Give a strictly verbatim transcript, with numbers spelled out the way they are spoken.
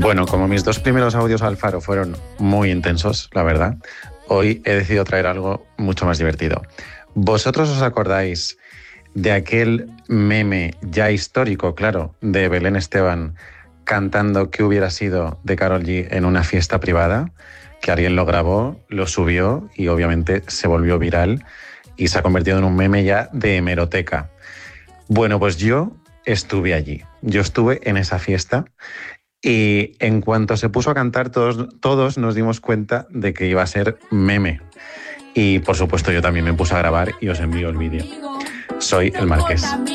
Bueno, como mis dos primeros audios al Faro fueron muy intensos, la verdad, hoy he decidido traer algo mucho más divertido. ¿Vosotros os acordáis de aquel meme ya histórico, claro, de Belén Esteban cantando ¿Qué hubiera sido de Karol G en una fiesta privada? Que alguien lo grabó, lo subió y obviamente se volvió viral y se ha convertido en un meme ya de hemeroteca. Bueno, pues yo estuve allí, yo estuve en esa fiesta y en cuanto se puso a cantar todos, todos nos dimos cuenta de que iba a ser meme. Y por supuesto yo también me puse a grabar y os envío el vídeo. Soy el Marqués.